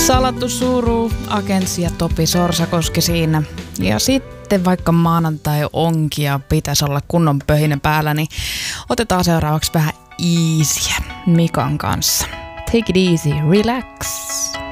Salattu suru, Agents ja Topi Sorsakoski siinä. Ja sitten vaikka maanantai onkin ja pitäisi olla kunnon pöhinä päällä, niin otetaan seuraavaksi vähän easyä Mikan kanssa. Take it easy, relax.